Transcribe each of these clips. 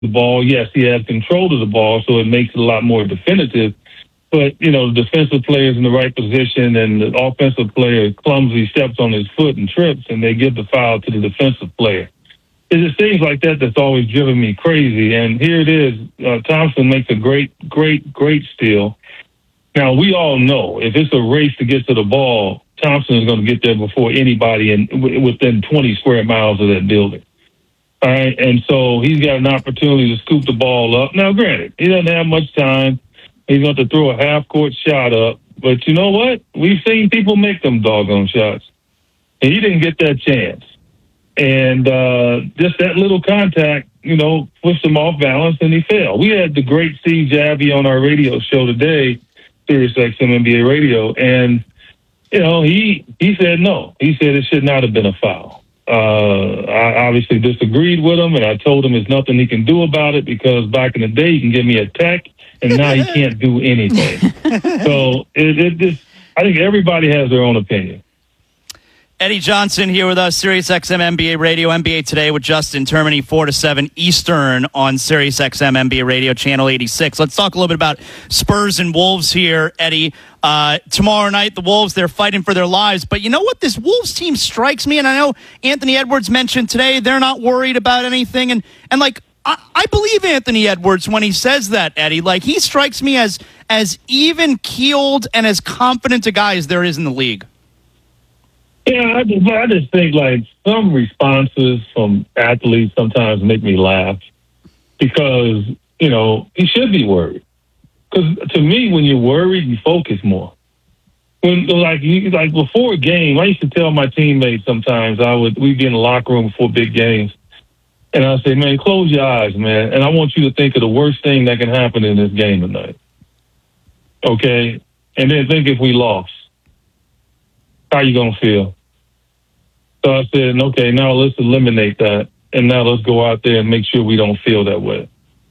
the ball. Yes, he has control of the ball, so it makes it a lot more definitive. But, the defensive player is in the right position, and the offensive player clumsily steps on his foot and trips, and they give the foul to the defensive player. It's just things like that that's always driven me crazy. And here it is. Thompson makes a great steal. Now, we all know if it's a race to get to the ball, Thompson is going to get there before anybody within 20 square miles of that building. All right, and so he's got an opportunity to scoop the ball up. Now, granted, he doesn't have much time. He's going to throw a half-court shot up. But you know what? We've seen people make them doggone shots. And he didn't get that chance. And just that little contact, pushed him off balance, and he fell. We had the great Steve Javie on our radio show today, Sirius XM NBA Radio, and, he said no. He said it should not have been a foul. I obviously disagreed with him, and I told him there's nothing he can do about it because back in the day, he can give me a tech, and now he can't do anything. So I think everybody has their own opinion. Eddie Johnson here with us, Sirius XM NBA Radio, NBA Today with Justin Termini, 4 to 7 Eastern on Sirius XM NBA Radio, Channel 86. Let's talk a little bit about Spurs and Wolves here, Eddie. Tomorrow night, the Wolves, they're fighting for their lives. But you know what? This Wolves team strikes me, and I know Anthony Edwards mentioned today they're not worried about anything. And I believe Anthony Edwards when he says that, Eddie. Like, he strikes me as even-keeled and as confident a guy as there is in the league. Yeah, I just think, some responses from athletes sometimes make me laugh because, he should be worried. Because to me, when you're worried, you focus more. When, before a game, I used to tell my teammates sometimes, we'd be in the locker room before big games, and I'd say, man, close your eyes, man, and I want you to think of the worst thing that can happen in this game tonight. Okay? And then think if we lost. How you going to feel? So I said, okay, now let's eliminate that. And now let's go out there and make sure we don't feel that way.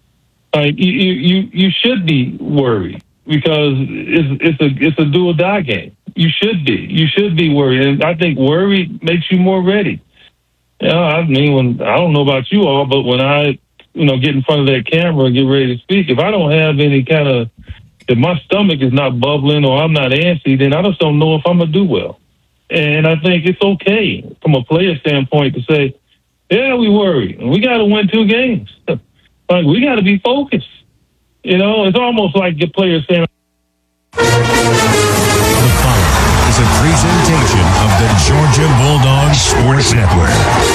You should be worried because it's a do or die game. You should be worried. And I think worry makes you more ready. I don't know about you all, but when I, get in front of that camera and get ready to speak, if I don't have any kind of, if my stomach is not bubbling or I'm not antsy, then I just don't know if I'm going to do well. And I think it's okay from a player standpoint to say, yeah, we worry. We got to win 2 games. We got to be focused. It's almost like your players saying. The following is a presentation of the Georgia Bulldogs Sports Network.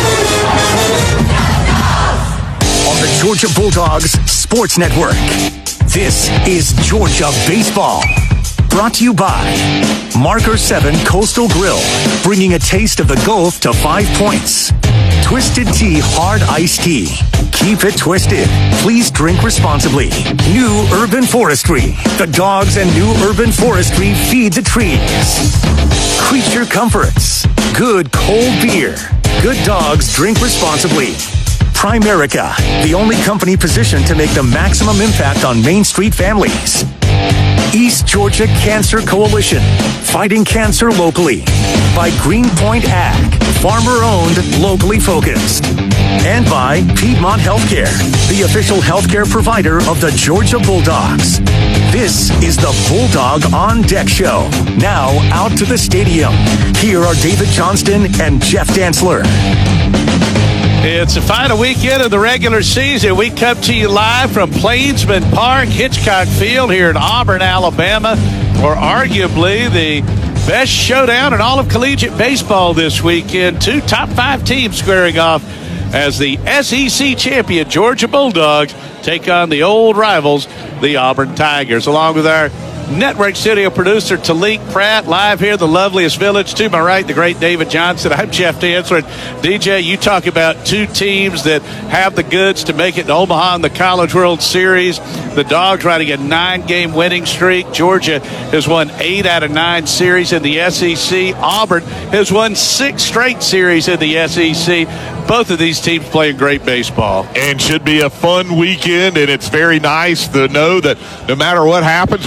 On the Georgia Bulldogs Sports Network, this is Georgia Baseball. Brought to you by Marker 7 Coastal Grill, bringing a taste of the Gulf to 5 Points. Twisted Tea Hard Iced Tea. Keep it twisted. Please drink responsibly. New Urban Forestry. The dogs and New Urban Forestry feed the trees. Creature Comforts. Good cold beer. Good dogs drink responsibly. Primerica, the only company positioned to make the maximum impact on Main Street families. East Georgia Cancer Coalition, fighting cancer locally. By Greenpoint Ag, farmer-owned, locally focused. And by Piedmont Healthcare, the official healthcare provider of the Georgia Bulldogs. This is the Bulldog on Deck Show. Now out to the stadium. Here are David Johnston and Jeff Dantzler. It's the final weekend of the regular season. We come to you live from Plainsman Park, Hitchcock Field here in Auburn, Alabama, for arguably the best showdown in all of collegiate baseball this weekend. 2 top 5 teams squaring off as the SEC champion Georgia Bulldogs take on the old rivals, the Auburn Tigers, along with our network studio producer Talik Pratt, live here in the loveliest village. To my right, the great David Johnson. I'm Jeff Dantzler. DJ, you talk about 2 teams that have the goods to make it to Omaha in the College World Series. The Dogs riding a 9-game winning streak. Georgia has won 8 out of 9 series in the SEC. Auburn has won 6 straight series in the SEC. Both of these teams playing great baseball. And should be a fun weekend, and it's very nice to know that no matter what happens, we will leave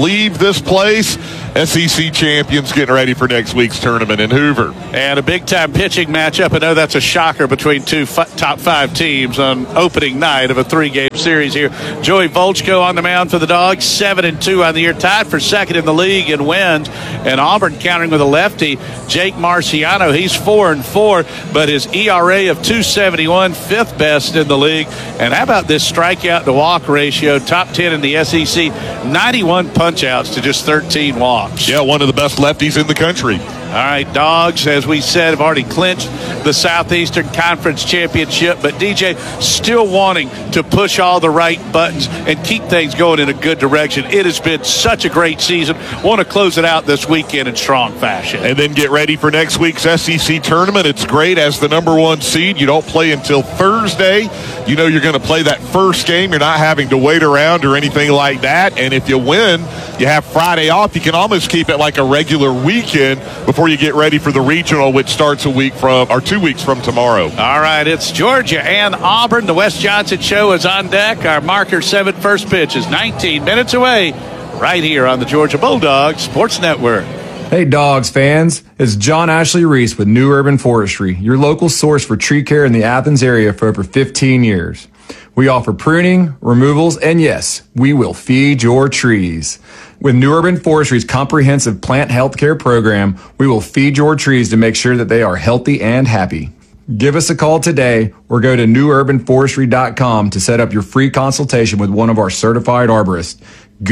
leave this place, SEC champions getting ready for next week's tournament in Hoover. And a big-time pitching matchup. I know that's a shocker between two top 5 teams on opening night of a 3-game series here. Joey Volchko on the mound for the Dogs, 7-2 on the year, tied for second in the league in wins. And Auburn countering with a lefty, Jake Marciano. He's 4-4, but his ERA of 2.71, 5th best in the league. And how about this strikeout to walk ratio, top 10 in the SEC, 91 punch-outs to just 13 walks. Yeah, one of the best lefties in the country. All right, Dogs, as we said, have already clinched the Southeastern Conference Championship, but DJ still wanting to push all the right buttons and keep things going in a good direction. It has been such a great season. Want to close it out this weekend in strong fashion. And then get ready for next week's SEC tournament. It's great as the number 1 seed. You don't play until Thursday. You know you're going to play that first game. You're not having to wait around or anything like that. And if you win, you have Friday off. You can almost keep it like a regular weekend before you get ready for the regional, which starts 2 weeks from tomorrow. All right, it's Georgia and Auburn. The Wes Johnson Show is on deck. Our Marker 7 first pitch is 19 minutes away, right here on the Georgia Bulldogs Sports Network. Hey Dogs fans, it's John Ashley Reese with New Urban Forestry, your local source for tree care in the Athens area for over 15 years. We offer pruning, removals, and yes, we will feed your trees. With New Urban Forestry's comprehensive plant health care program, we will feed your trees to make sure that they are healthy and happy. Give us a call today or go to newurbanforestry.com to set up your free consultation with one of our certified arborists.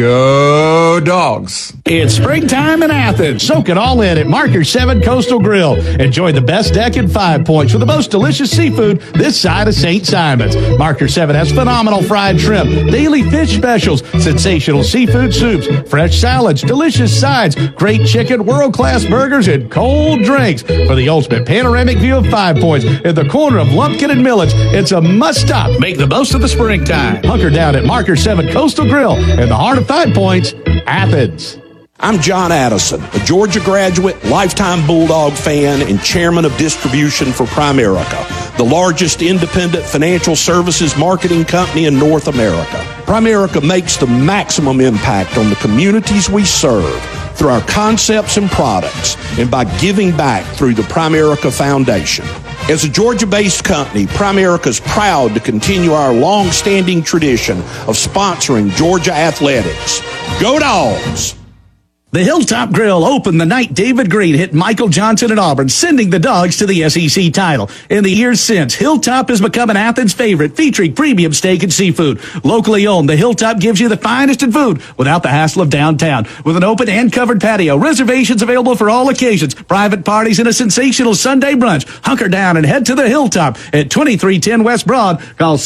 Go Dogs! It's springtime in Athens. Soak it all in at Marker 7 Coastal Grill. Enjoy the best deck at 5 Points with the most delicious seafood this side of St. Simon's. Marker 7 has phenomenal fried shrimp, daily fish specials, sensational seafood soups, fresh salads, delicious sides, great chicken, world-class burgers, and cold drinks. For the ultimate panoramic view of 5 Points in the corner of Lumpkin and Millage, it's a must-stop. Make the most of the springtime. Hunker down at Marker 7 Coastal Grill in the heart of 5 Points, Athens. I'm John Addison, a Georgia graduate, lifetime Bulldog fan, and chairman of distribution for Primerica, the largest independent financial services marketing company in North America. Primerica makes the maximum impact on the communities we serve through our concepts and products and by giving back through the Primerica Foundation. As a Georgia-based company, Primerica is proud to continue our long-standing tradition of sponsoring Georgia athletics. Go Dogs! The Hilltop Grill opened the night David Green hit Michael Johnson at Auburn, sending the Dogs to the SEC title. In the years since, Hilltop has become an Athens favorite, featuring premium steak and seafood. Locally owned, the Hilltop gives you the finest in food without the hassle of downtown. With an open and covered patio, reservations available for all occasions, private parties, and a sensational Sunday brunch. Hunker down and head to the Hilltop at 2310 West Broad. Call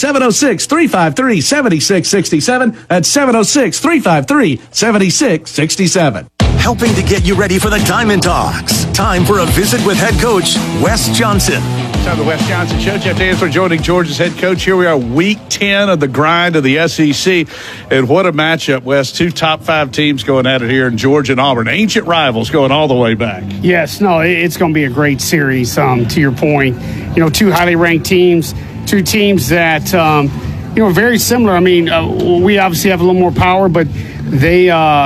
706-353-7667. That's 706-353-7667. Helping to get you ready for the Diamond Dogs. Time for a visit with head coach Wes Johnson. Time the Wes Johnson Show. Jeff Dantzler joining Georgia's head coach. Here we are, week 10 of the grind of the SEC. And what a matchup, Wes. 2 top 5 teams going at it here in Georgia and Auburn. Ancient rivals going all the way back. Yes, no, it's going to be a great series, to your point. 2 highly ranked teams, 2 teams that, very similar. I mean, we obviously have a little more power, but they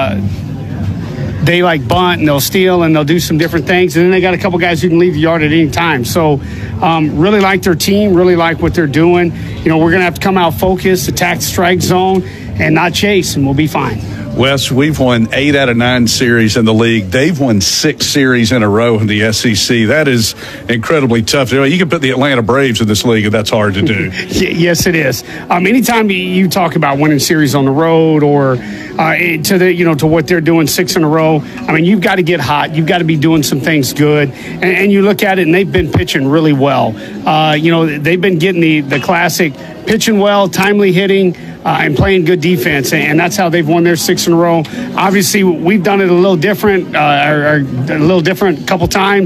like bunt and they'll steal and they'll do some different things. And then they got a couple guys who can leave the yard at any time. So really like their team, really like what they're doing. We're going to have to come out focused, attack the strike zone, and not chase, and we'll be fine. Wes, we've won 8 out of 9 series in the league. They've won 6 series in a row in the SEC. That is incredibly tough. You can put the Atlanta Braves in this league, and that's hard to do. Yes, it is. Anytime you talk about winning series on the road or to what they're doing 6 in a row, I mean, you've got to get hot. You've got to be doing some things good. And you look at it, and they've been pitching really well. They've been getting the classic pitching well, timely hitting, and playing good defense, and that's how they've won their 6 in a row. Obviously, we've done it a little different, a couple times.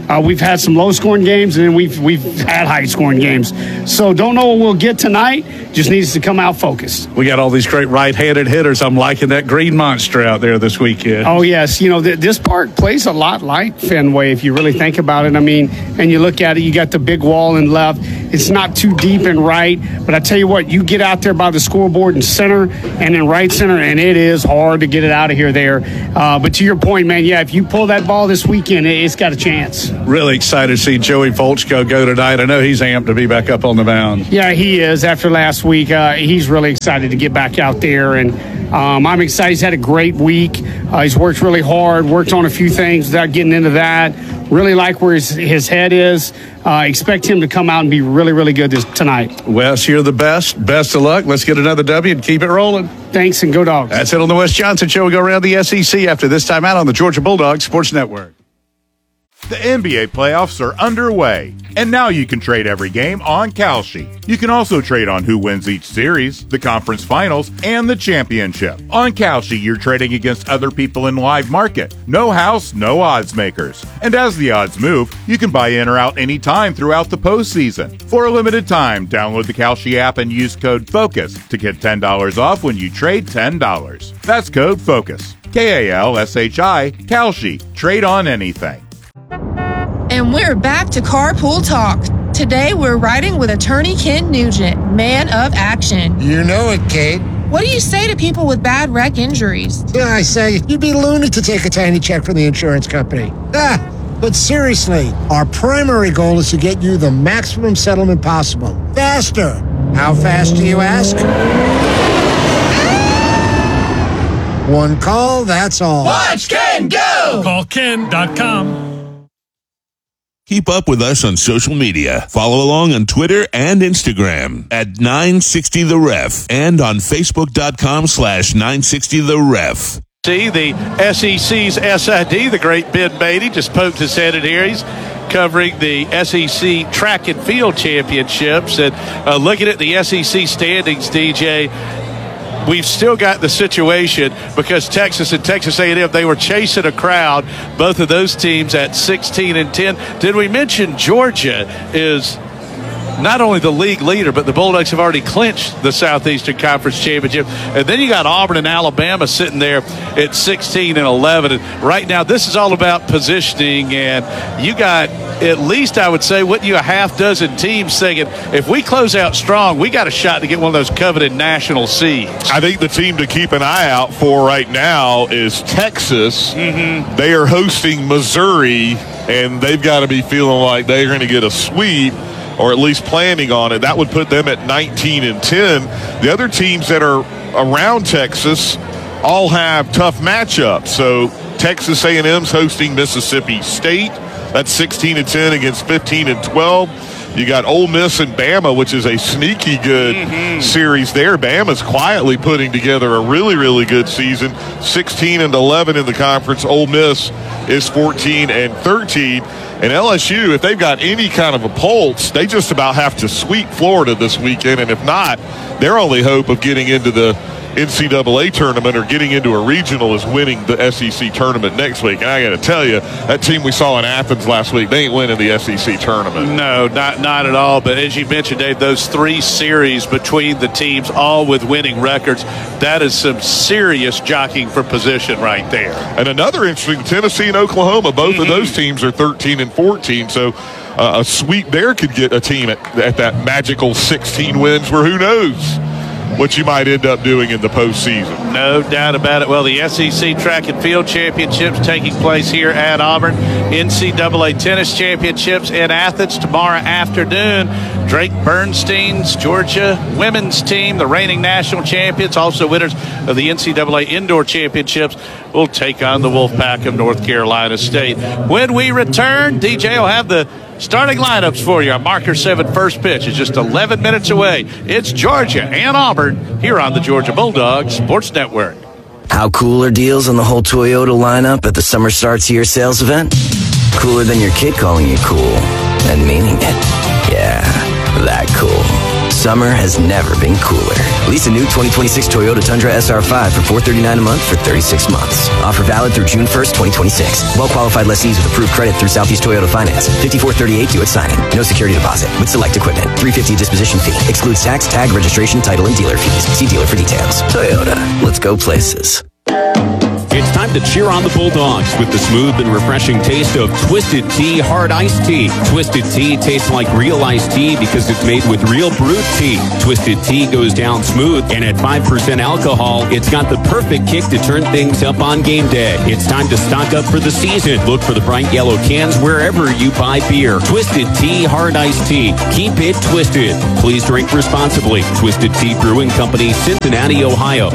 We've had some low-scoring games, and then we've had high-scoring games. So don't know what we'll get tonight. Just needs to come out focused. We got all these great right-handed hitters. I'm liking that green monster out there this weekend. Oh, yes. You know, this park plays a lot like Fenway if you really think about it. I mean, and you look at it, you got the big wall in left. It's not too deep in right, but I tell you what, you get out there by the scoreboard in center and in right center, and it is hard to get it out of here there. But to your point, man, yeah, if you pull that ball this weekend, it's got a chance. Really excited to see Joey Volchko go tonight. I know he's amped to be back up on the mound. Yeah, he is. After last week, he's really excited to get back out there, and I'm excited. He's had a great week. He's worked really hard, worked on a few things without getting into that. Really like where his head is. Expect him to come out and be really, really good tonight. Wes, you're the best. Best of luck. Let's get another W and keep it rolling. Thanks, and go Dogs. That's it on the Wes Johnson Show. We go around the SEC after this time out on the Georgia Bulldogs Sports Network. The NBA playoffs are underway, and now you can trade every game on Kalshi. You can also trade on who wins each series, the conference finals, and the championship. On Kalshi, you're trading against other people in live market. No house, no odds makers. And as the odds move, you can buy in or out anytime throughout the postseason. For a limited time, download the Kalshi app and use code FOCUS to get $10 off when you trade $10. That's code FOCUS. Kalshi, Kalshi. Trade on anything. And we're back to Carpool Talk. Today we're riding with attorney Ken Nugent, man of action. You know it, Kate. What do you say to people with bad wreck injuries? Yeah, I say, you'd be loony to take a tiny check from the insurance company. But seriously, our primary goal is to get you the maximum settlement possible. Faster. How fast do you ask? One call, that's all. Watch Ken go! Call Ken.com. Keep up with us on social media. Follow along on Twitter and Instagram at 960 The Ref and on Facebook.com/960 The Ref. See the SEC's SID, the great Ben Beatty, just poked his head in here. He's covering the SEC Track and Field Championships. And looking at the SEC standings, DJ, we've still got the situation because Texas and Texas A&M, they were chasing a crowd, both of those teams at 16-10. Did we mention Georgia is not only the league leader, but the Bulldogs have already clinched the Southeastern Conference Championship. And then you got Auburn and Alabama sitting there at 16-11. And right now, this is all about positioning. And you got at least, I would say, what you a half dozen teams thinking, if we close out strong, we got a shot to get one of those coveted national seeds. I think the team to keep an eye out for right now is Texas. Mm-hmm. They are hosting Missouri, and they've got to be feeling like they're going to get a sweep, or at least planning on it. That would put them at 19-10. The other teams that are around Texas all have tough matchups. So Texas A&M's hosting Mississippi State. That's 16-10 against 15-12. You got Ole Miss and Bama, which is a sneaky good series there. Bama's quietly putting together a really, really good season. 16-11 in the conference. Ole Miss is 14-13. And LSU, if they've got any kind of a pulse, they just about have to sweep Florida this weekend. And if not, their only hope of getting into the NCAA tournament or getting into a regional is winning the SEC tournament next week. And I got to tell you, that team we saw in Athens last week, they ain't winning the SEC tournament. No, not at all. But as you mentioned, Dave, those three series between the teams, all with winning records, that is some serious jockeying for position right there. And another interesting, Tennessee and Oklahoma, both of those teams are 13-14. So a sweep there could get a team at that magical 16 wins, where who knows what you might end up doing in the postseason. No doubt about it. Well, the SEC Track and Field Championships taking place here at Auburn. NCAA Tennis Championships in Athens tomorrow afternoon. Drake Bernstein's Georgia women's team, the reigning national champions, also winners of the NCAA Indoor Championships, will take on the Wolfpack of North Carolina State. When we return, DJ will have the starting lineups for you. Our Marker 7 first pitch is just 11 minutes away. It's Georgia and Auburn here on the Georgia Bulldogs Sports Network. How cool are deals on the whole Toyota lineup at the Summer Starts Here sales event? Cooler than your kid calling you cool and meaning it. Yeah, that cool. Summer has never been cooler. Lease a new 2026 Toyota Tundra SR5 for $439 a month for 36 months. Offer valid through June 1st, 2026. Well-qualified lessees with approved credit through Southeast Toyota Finance. 5438 due at signing. No security deposit. With select equipment. $350 disposition fee. Excludes tax, tag, registration, title, and dealer fees. See dealer for details. Toyota. Let's go places. It's time to cheer on the Bulldogs with the smooth and refreshing taste of Twisted Tea Hard Iced Tea. Twisted Tea tastes like real iced tea because it's made with real brewed tea. Twisted Tea goes down smooth, and at 5% alcohol, it's got the perfect kick to turn things up on game day. It's time to stock up for the season. Look for the bright yellow cans wherever you buy beer. Twisted Tea Hard Iced Tea. Keep it twisted. Please drink responsibly. Twisted Tea Brewing Company, Cincinnati, Ohio.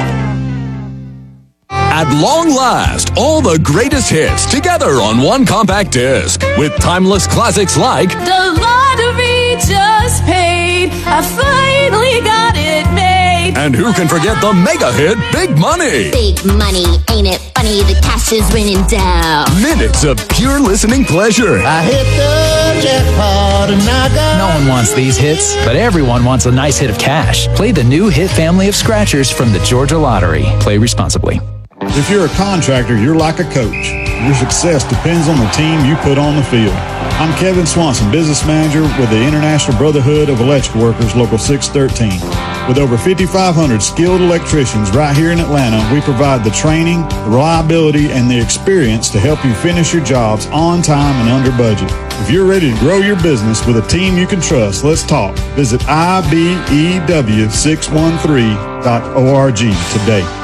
At long last, all the greatest hits together on one compact disc with timeless classics like The Lottery Just Paid. I finally got it made. And who can forget the mega hit Big Money? Big money, ain't it funny? The cash is raining down. Minutes of pure listening pleasure. I hit the jackpot and I got... No one wants these hits, but everyone wants a nice hit of cash. Play the new hit family of scratchers from the Georgia Lottery. Play responsibly. If you're a contractor, you're like a coach. Your success depends on the team you put on the field. I'm Kevin Swanson, business manager with the International Brotherhood of Electrical Workers, Local 613. With over 5,500 skilled electricians right here in Atlanta, we provide the training, the reliability, and the experience to help you finish your jobs on time and under budget. If you're ready to grow your business with a team you can trust, let's talk. Visit IBEW613.org today.